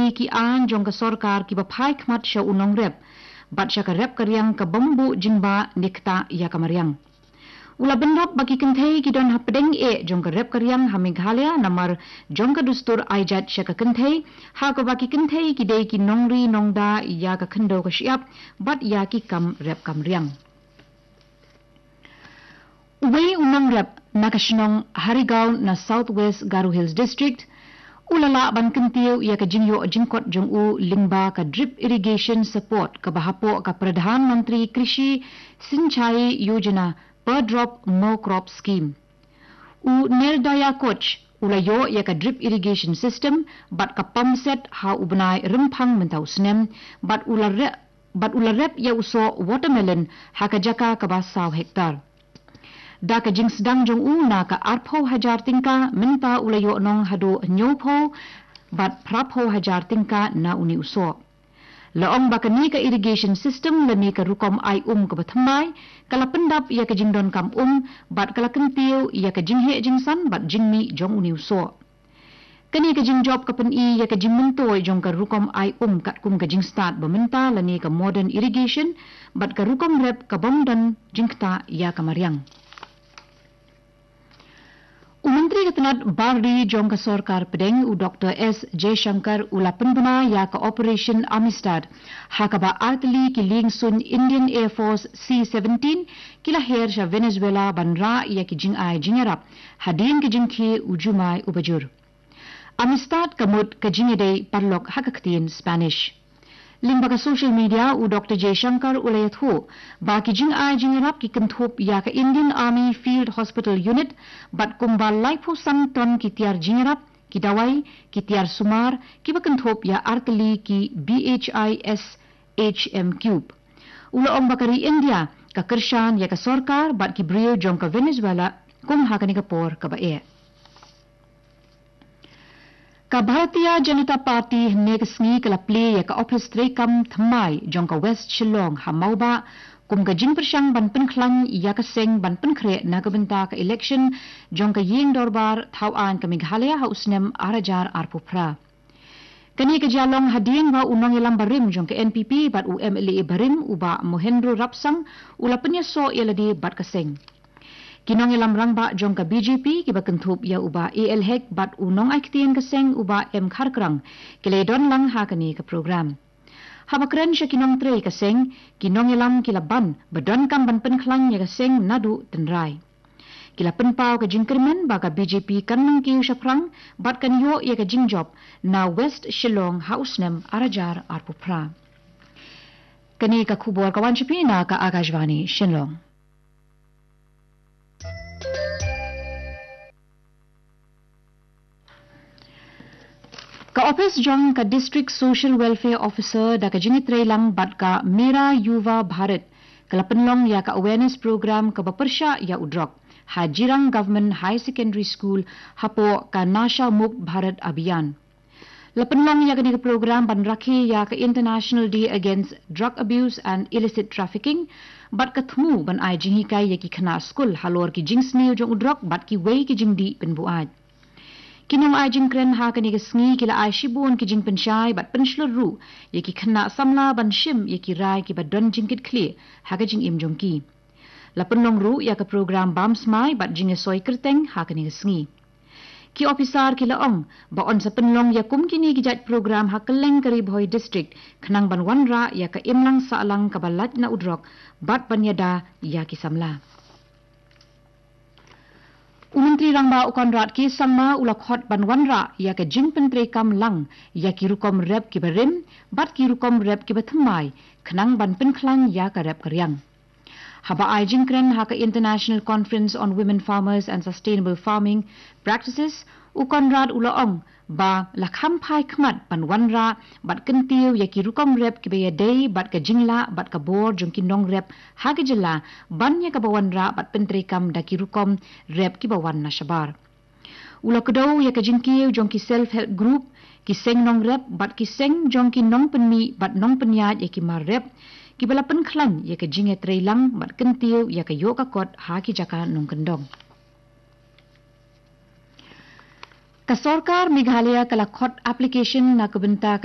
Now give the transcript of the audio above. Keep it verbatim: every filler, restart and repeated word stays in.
ni ki an jong ka sarkar ki baphai khmat sha unong rep bat sha ka rep karyang ka bambu jingba nikta ya kamaryang ula benrap bagi kenthai ki don hapdeng e jong ka rep karyang ha Meghalaya namar jong ka dustur aijat sha ka kenthai ha ka bagi kenthai ki dei ki nongri nongda ya ka khando ka siap bat ya ki kam rep kamryang Uway unang rep nakashnong Harigao na Southwest Garo Hills District ulala ban kentiu ia ka jingyo jingkot jong u lingba ka drip irrigation support ka bahapo ka Pradhan Mantri Krishi Sinchai Yojana per drop no crop scheme u nerdaya coach ulayo ia ka drip irrigation system bat ka pump set ha ubnai rempang mentau snem bat ulare bat ularep ia uso watermelon ha ka jaka ka basaw hektar da ka jing sedang jong u na ka arpho hajar tingka minta ulayo nong hado nyopho bat prapho hajar tingka na uni uso laong ba ni ka irrigation system lani ka rukom ai um ka bathmai kala pendap ia ka jing don kam um bat kala kentiu ia ka jing he jing san bat jing mi jong uni uso kani ka jing job ka pen i ia ka jing mentoi jong ka rukom ai um kat kum ka jing start bamenta lani ka modern irrigation bat ka rukom rep ka bom dan jingta ia ka maryang Menteri Ketenat Bardi jong ka sarkar pedeng u Doctor S Jaishankar ula penbena ya ka Operation Amistad hakaba artili ki ling sun Indian Air Force C seventeen kila her sha Venezuela banra ya ki jing ai jingarap hadin ki jing ki ujumai ubajur Amistad kamut ka jingedei parlok hakaktin Spanish Limbaga social media u Doctor Jaishankar ulayat ho baki jing ai jingarap ki kenthop ya ka Indian Army Field Hospital Unit bat kumbal laipo santon ki tiar jingarap ki dawai ki tiar sumar ki bakenthop ya arteli ki B H I S H M Cube ula ong bakari India ka kershan ya ka sarkar bat ki brio jong ka Venezuela kum hakani ka por ka bae ka Bharatiya Janata Party ne ka sngi kala play ya ka office trekam thamai jong ka West Shillong hamauba kum ka jing persang ban penkhlang ya ka seng ban penkhre na ka benta ka election jong ka ying dorbar thawan ka Meghalaya hausnem arajar arpupra kani ka jalong hading wa unong ilang barim jong ka N P P bat u M L A barim uba Mohendro Rapsang ula penyaso iladi bat ka seng Kinong ilam rangba jong ka B J P kiba kentup ya uba A L Hek bat unong aiktian kaseng uba M Kharkrang kile don lang ha kani ka program. Habakren siya kinong tre kaseng kinong ilam kilaban badon kam ban penklang ya kaseng nadu tenrai. Kila penpau ka jingkermen baga B J P kanang kiu siya prang bat kan yo ya ka jingjob na West Shillong hausnem arajar arpupra. Kani ka kubor kawan siya na ka Akashvani Shillong. Ka office jong ka district social welfare officer da ka jingitre lang bat ka Mera Yuva Bharat kala penlong ya ka awareness program ka bapersya ya udrok Hajirang Government High Secondary School hapo ka Nasha Mukt Bharat Abhiyan lapenlong ya ka ni ka program ban rakhi ya ka International Day Against Drug Abuse and Illicit Trafficking bat ka thmu ban ai jingi kai ya ki khana school halor ki jingsni jong udrok bat ki wei ki jingdi penbuat Kinong ay jingkren ha kani ka sngi kila ay shibun ki jing pensyai bat penslur ru yaki khana samla ban shim yaki rai ki bat don jingkit kli ha ka jing im jongki. Lapun long ru ya ka program bam smai bat jing soy kerteng ha kani ka sngi. Ki officer kila ong ba on sa penlong ya kum kini ki jat program ha keleng kari Bhoi district khanang ban wanra ya ka imlang sa alang ka balat na udrok bat ban yada ya ki samla. Umentri rangba ukonrat ki sama ulakhot banwanra ya ka jingpen trekam lang ya ki rukom rep ki berim bat ki rukom rep ki bathmai khnang ban penkhlang ya ka rep karyang haba ai jingkren ha ka International Conference on Women Farmers and Sustainable Farming Practices ukonrat ulaong ba lakham phai khmat banwanra bat kentiu ya ki rukom rep ki be day bat ka jingla bat ka bor jong ki nong rep ha ka jela ban ya ka bawanra bat pentrekam da ki rukom rep ki bawan na shabar ula kedau ya ka jingkiu jong ki self help group ki seng nong rep bat ki seng jong ki nong penmi bat nong penyat ya ki mar rep ki bala penkhlan ya ka jinge treilang bat kentiu ya ka yo ka kot ha ki jaka nong kendong Ka Sarkar Meghalaya kala khot application na kabenta